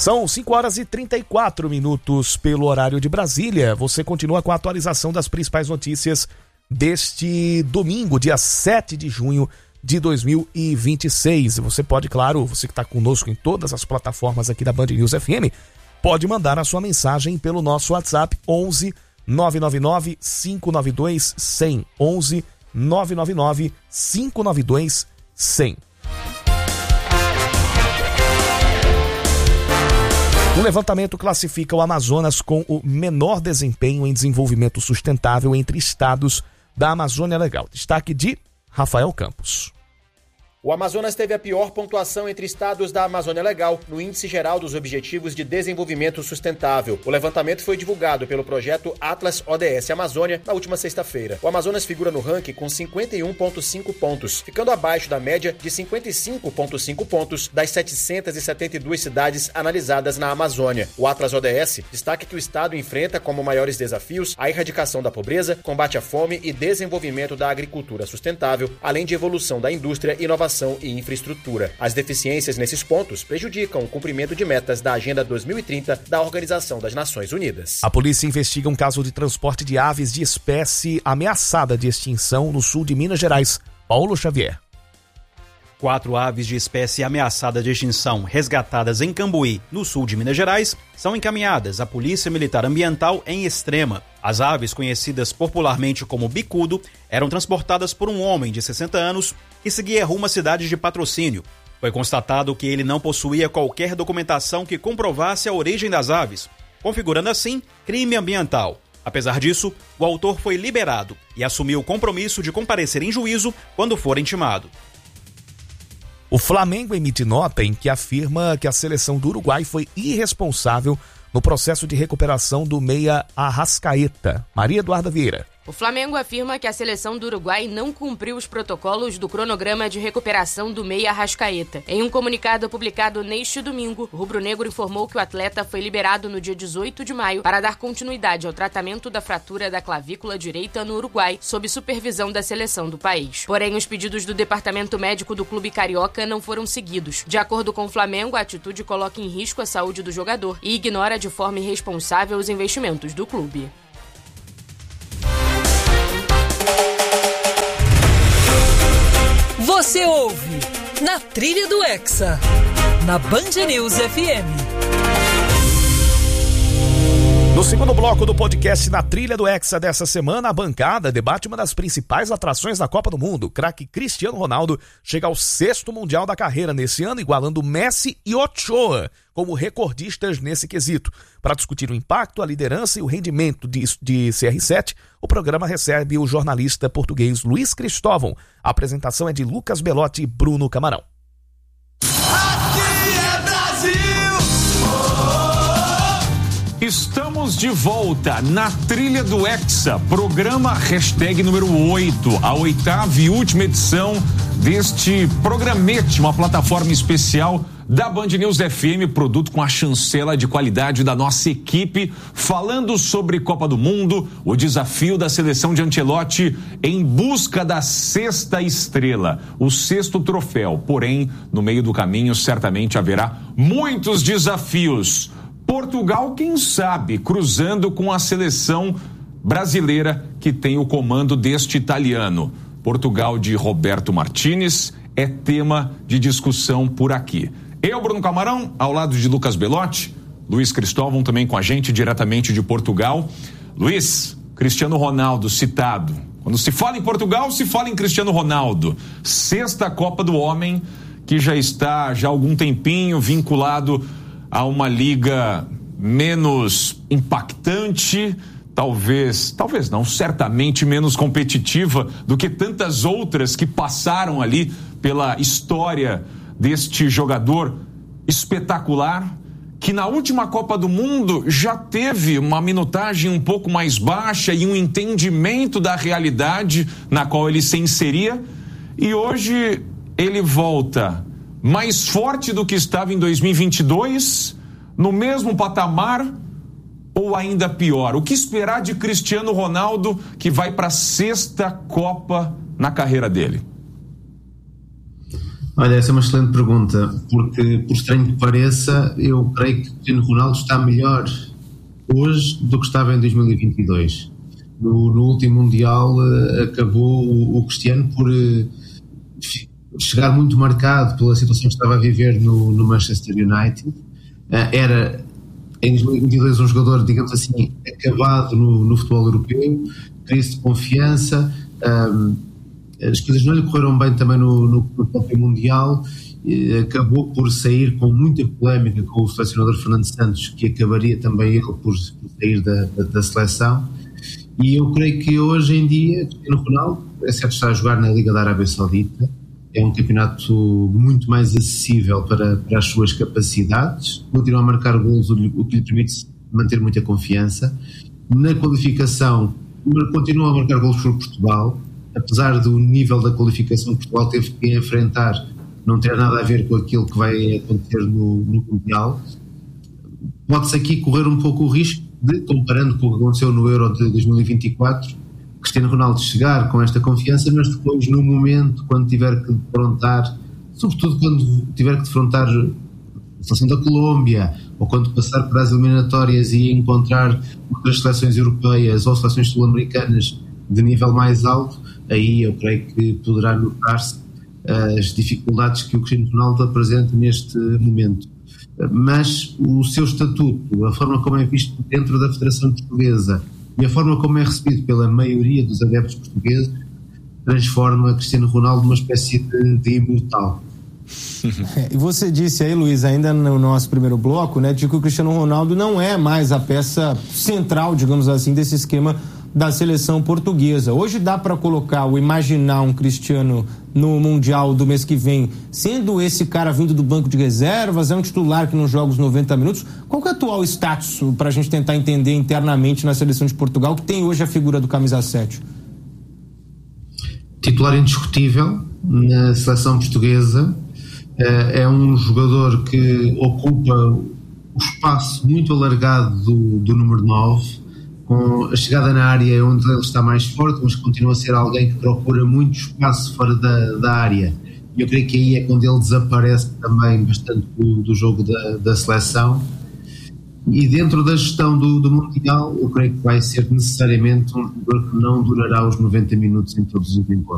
São 5h34 pelo horário de Brasília. Você continua com a atualização das principais notícias deste domingo, dia 7 de junho de 2026. Você pode, claro, você que está conosco em todas as plataformas aqui da Band News FM, pode mandar a sua mensagem pelo nosso WhatsApp 11 999 592 100. 11 999 592 100. Um levantamento classifica o Amazonas com o menor desempenho em desenvolvimento sustentável entre estados da Amazônia Legal. Destaque de Rafael Campos. O Amazonas teve a pior pontuação entre estados da Amazônia Legal no Índice Geral dos Objetivos de Desenvolvimento Sustentável. O levantamento foi divulgado pelo projeto Atlas ODS Amazônia na última sexta-feira. O Amazonas figura no ranking com 51,5 pontos, ficando abaixo da média de 55,5 pontos das 772 cidades analisadas na Amazônia. O Atlas ODS destaca que o estado enfrenta como maiores desafios a erradicação da pobreza, combate à fome e desenvolvimento da agricultura sustentável, além de evolução da indústria, inovação e infraestrutura. As deficiências nesses pontos prejudicam o cumprimento de metas da Agenda 2030 da Organização das Nações Unidas. A polícia investiga um caso de transporte de aves de espécie ameaçada de extinção no sul de Minas Gerais. Paulo Xavier. 4 aves de espécie ameaçada de extinção resgatadas em Cambuí, no sul de Minas Gerais, são encaminhadas à Polícia Militar Ambiental em Extrema. As aves, conhecidas popularmente como bicudo, eram transportadas por um homem de 60 anos que seguia rumo à cidade de Patrocínio. Foi constatado que ele não possuía qualquer documentação que comprovasse a origem das aves, configurando assim crime ambiental. Apesar disso, o autor foi liberado e assumiu o compromisso de comparecer em juízo quando for intimado. O Flamengo emite nota em que afirma que a seleção do Uruguai foi irresponsável no processo de recuperação do meia Arrascaeta. Maria Eduarda Vieira. O Flamengo afirma que a seleção do Uruguai não cumpriu os protocolos do cronograma de recuperação do meia Arrascaeta. Em um comunicado publicado neste domingo, o rubro-negro informou que o atleta foi liberado no dia 18 de maio para dar continuidade ao tratamento da fratura da clavícula direita no Uruguai, sob supervisão da seleção do país. Porém, os pedidos do departamento médico do clube carioca não foram seguidos. De acordo com o Flamengo, a atitude coloca em risco a saúde do jogador e ignora de forma irresponsável os investimentos do clube. Você ouve Na Trilha do Hexa, na Band News FM. No segundo bloco do podcast Na Trilha do Hexa dessa semana, a bancada debate uma das principais atrações da Copa do Mundo. O craque Cristiano Ronaldo chega ao 6º Mundial da carreira nesse ano, igualando Messi e Ochoa como recordistas nesse quesito. Para discutir o impacto, a liderança e o rendimento de CR7, o programa recebe o jornalista português Luiz Cristóvão. A apresentação é de Lucas Belotti e Bruno Camarão. Estamos de volta na Trilha do Hexa, programa hashtag número 8, a 8ª e última edição deste programete, uma plataforma especial da Band News FM, produto com a chancela de qualidade da nossa equipe, falando sobre Copa do Mundo, o desafio da seleção de Ancelotti em busca da 6ª estrela, o 6º troféu. Porém, no meio do caminho, certamente haverá muitos desafios. Portugal, quem sabe, cruzando com a seleção brasileira que tem o comando deste italiano. Portugal de Roberto Martínez é tema de discussão por aqui. Eu, Bruno Camarão, ao lado de Lucas Belotti, Luiz Cristóvão também com a gente, diretamente de Portugal. Luiz, Cristiano Ronaldo citado. Quando se fala em Portugal, se fala em Cristiano Ronaldo. 6ª Copa do Homem, que já está há algum tempinho vinculado a uma liga menos impactante, talvez não, certamente menos competitiva do que tantas outras que passaram ali pela história deste jogador espetacular, que na última Copa do Mundo já teve uma minutagem um pouco mais baixa e um entendimento da realidade na qual ele se inseria, e hoje ele volta mais forte do que estava em 2022, no mesmo patamar ou ainda pior? O que esperar de Cristiano Ronaldo, que vai para a 6ª Copa na carreira dele? Olha, essa é uma excelente pergunta, porque, por estranho que pareça, eu creio que o Cristiano Ronaldo está melhor hoje do que estava em 2022. No último Mundial acabou o Cristiano por chegar muito marcado pela situação que estava a viver no Manchester United. Era em 2022 um jogador, digamos assim, acabado no futebol europeu, crise de confiança, as coisas não lhe correram bem também no próprio Mundial, acabou por sair com muita polémica com o selecionador Fernando Santos, que acabaria também ele por sair da seleção. E eu creio que hoje em dia Cristiano Ronaldo é certo, está a jogar na Liga da Arábia Saudita, é um campeonato muito mais acessível para as suas capacidades, continua a marcar golos, o que lhe permite manter muita confiança. Na qualificação continua a marcar golos por Portugal, apesar do nível da qualificação que Portugal teve que enfrentar não ter nada a ver com aquilo que vai acontecer no Mundial. Pode-se aqui correr um pouco o risco de, comparando com o que aconteceu no Euro de 2024, Cristiano Ronaldo chegar com esta confiança, mas depois no momento, quando tiver que defrontar, sobretudo quando tiver que defrontar a seleção da Colômbia, ou quando passar para as eliminatórias e encontrar outras seleções europeias ou seleções sul-americanas de nível mais alto, aí eu creio que poderá notar-se as dificuldades que o Cristiano Ronaldo apresenta neste momento. Mas o seu estatuto, a forma como é visto dentro da Federação Portuguesa e a forma como é recebido pela maioria dos adeptos portugueses, transforma Cristiano Ronaldo numa espécie de imortal. E você disse aí, Luiz, ainda no nosso primeiro bloco, né, de que o Cristiano Ronaldo não é mais a peça central, digamos assim, desse esquema da seleção portuguesa. Hoje dá para colocar ou imaginar um Cristiano no Mundial do mês que vem sendo esse cara vindo do banco de reservas, é um titular que não joga os 90 minutos. Qual que é o atual status para a gente tentar entender internamente na seleção de Portugal, que tem hoje a figura do camisa 7? Titular indiscutível na seleção portuguesa, é um jogador que ocupa o espaço muito alargado do número 9, com a chegada na área é onde ele está mais forte, mas continua a ser alguém que procura muito espaço fora da área. E eu creio que aí é quando ele desaparece também bastante do jogo da seleção. E dentro da gestão do Mundial, eu creio que vai ser necessariamente um jogador que não durará os 90 minutos em todos os encontros.